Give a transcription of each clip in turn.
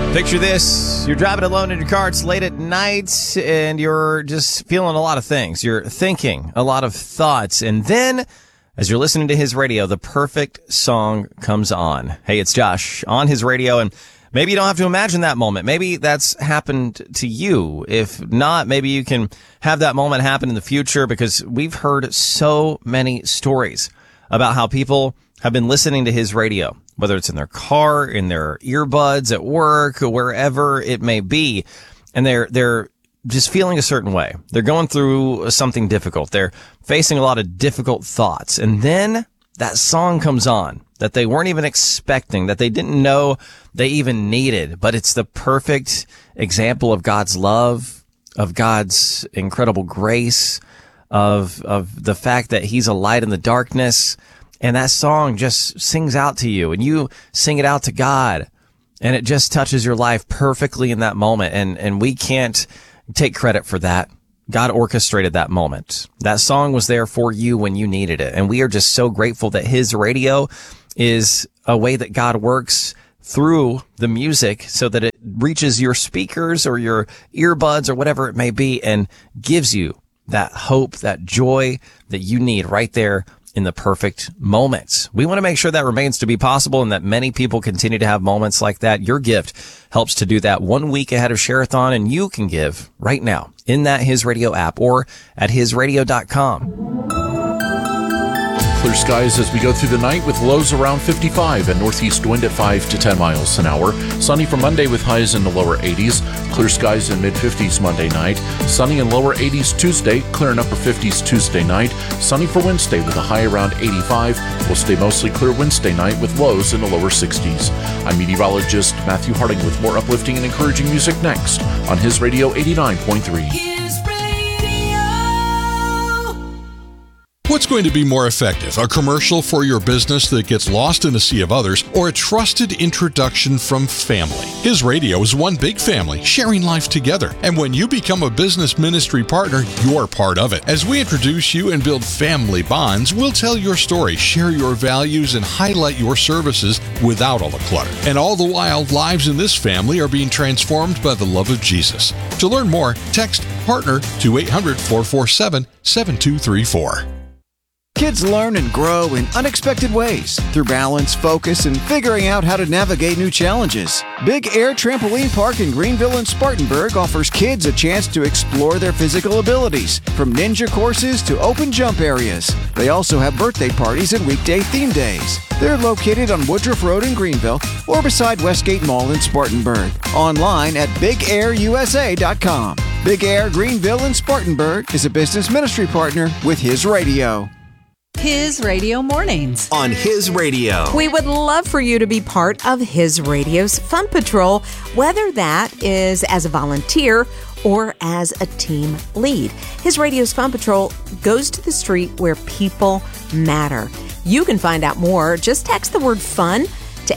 Picture this. You're driving alone in your car. It's late at night, and you're just feeling a lot of things. You're thinking a lot of thoughts. And then, as you're listening to his radio, the perfect song comes on. Hey, it's Josh on his radio, and maybe you don't have to imagine that moment. Maybe that's happened to you. If not, maybe you can have that moment happen in the future, because we've heard so many stories about how people have been listening to his radio, whether it's in their car, in their earbuds, at work, or wherever it may be. And they're just feeling a certain way. They're going through something difficult. They're facing a lot of difficult thoughts. And then that song comes on that they weren't even expecting, that they didn't know they even needed. But it's the perfect example of God's love, of God's incredible grace, of the fact that he's a light in the darkness. And that song just sings out to you, and you sing it out to God, and it just touches your life perfectly in that moment. And we can't take credit for that. God orchestrated that moment. That song was there for you when you needed it. And we are just so grateful that his radio is a way that God works through the music so that it reaches your speakers or your earbuds or whatever it may be, and gives you that hope, that joy that you need right there in the perfect moments. We want to make sure that remains to be possible, and that many people continue to have moments like that. Your gift helps to do that 1 week ahead of Share-a-thon, and you can give right now in that His Radio app or at hisradio.com. Clear skies as we go through the night with lows around 55 and northeast wind at 5 to 10 miles an hour. Sunny for Monday with highs in the lower 80s. Clear skies in mid-50s Monday night. Sunny in lower 80s Tuesday. Clear in upper 50s Tuesday night. Sunny for Wednesday with a high around 85. We'll stay mostly clear Wednesday night with lows in the lower 60s. I'm meteorologist Matthew Harding with more uplifting and encouraging music next on His Radio 89.3. What's going to be more effective, a commercial for your business that gets lost in a sea of others, or a trusted introduction from family? His Radio is one big family, sharing life together. And when you become a business ministry partner, you're part of it. As we introduce you and build family bonds, we'll tell your story, share your values, and highlight your services without all the clutter. And all the while, lives in this family are being transformed by the love of Jesus. To learn more, text PARTNER to 800-447-7234. Kids learn and grow in unexpected ways through balance, focus, and figuring out how to navigate new challenges. Big Air Trampoline Park in Greenville and Spartanburg offers kids a chance to explore their physical abilities, from ninja courses to open jump areas. They also have birthday parties and weekday theme days. They're located on Woodruff Road in Greenville or beside Westgate Mall in Spartanburg. Online at BigAirUSA.com. Big Air Greenville and Spartanburg is a business ministry partner with His Radio. His Radio Mornings on His Radio. We would love for you to be part of His Radio's Fun Patrol, whether that is as a volunteer or as a team lead. His Radio's Fun Patrol goes to the street where people matter. You can find out more. Just text the word FUN to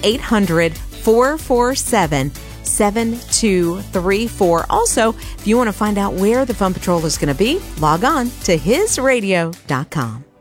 800-447-7234. Also, if you want to find out where the Fun Patrol is going to be, log on to hisradio.com.